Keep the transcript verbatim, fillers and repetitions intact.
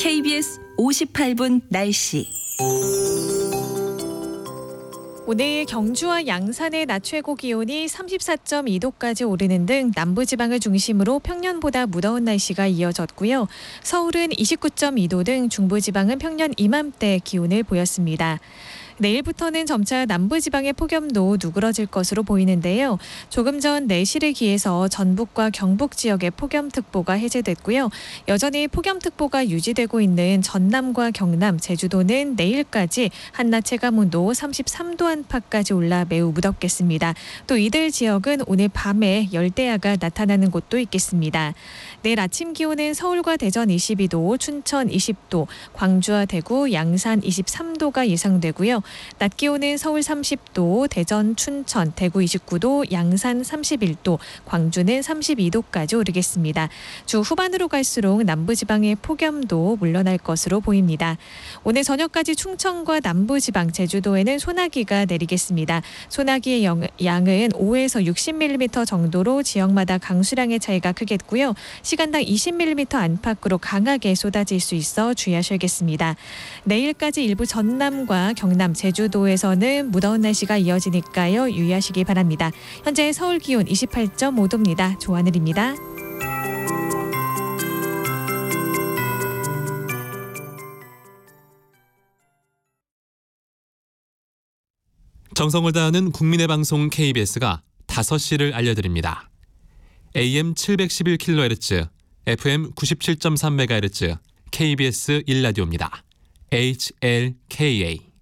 케이비에스 오십팔 분 날씨. 오늘 경주와 양산의 낮 최고 기온이 삼십사 점 이 도까지 오르는 등 남부지방을 중심으로 평년보다 무더운 날씨가 이어졌고요. 서울은 이십구 점 이 도 등 중부지방은 평년 이맘때 기온을 보였습니다. 내일부터는 점차 남부지방의 폭염도 누그러질 것으로 보이는데요. 조금 전 네 시를 기해서 전북과 경북 지역의 폭염특보가 해제됐고요. 여전히 폭염특보가 유지되고 있는 전남과 경남, 제주도는 내일까지 한낮 체감온도 삼십삼 도 안팎까지 올라 매우 무덥겠습니다. 또 이들 지역은 오늘 밤에 열대야가 나타나는 곳도 있겠습니다. 내일 아침 기온은 서울과 대전 이십이 도, 춘천 이십 도, 광주와 대구, 양산 이십삼 도가 예상되고요. 낮 기온은 서울 삼십 도, 대전, 춘천, 대구 이십구 도, 양산 삼십일 도, 광주는 삼십이 도까지 오르겠습니다. 주 후반으로 갈수록 남부지방의 폭염도 물러날 것으로 보입니다. 오늘 저녁까지 충청과 남부지방, 제주도에는 소나기가 내리겠습니다. 소나기의 양은 오에서 육십 밀리미터 정도로 지역마다 강수량의 차이가 크겠고요. 시간당 이십 밀리미터 안팎으로 강하게 쏟아질 수 있어 주의하셔야겠습니다. 내일까지 일부 전남과 경남, 제주도에서는 무더운 날씨가 이어지니까요. 유의하시기 바랍니다. 현재 서울 기온 이십팔 점 오 도입니다. 조하늘입니다. 정성을 다하는 국민의 방송 케이비에스가 다섯 시를 알려드립니다. 에이엠 칠백십일 킬로헤르츠, 에프엠 구십칠 점 삼 메가헤르츠, 케이비에스 일 라디오입니다. 에이치엘케이에이